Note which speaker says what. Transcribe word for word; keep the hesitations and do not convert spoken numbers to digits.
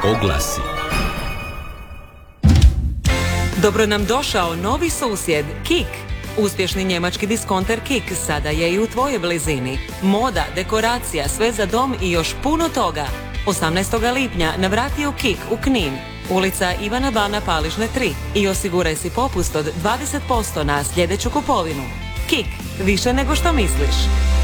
Speaker 1: Oglasi.
Speaker 2: Dobro nam došao novi susjed, Kik. Uspješni njemački diskonter Kik sada je i u tvojoj blizini. Moda, dekoracija, sve za dom i još puno toga. osamnaestog lipnja navrati u Kik u Knin, ulica Ivana Bana Paližne tri i osiguraj si popust od dvadeset posto na sljedeću kupovinu. Kik, više nego što misliš.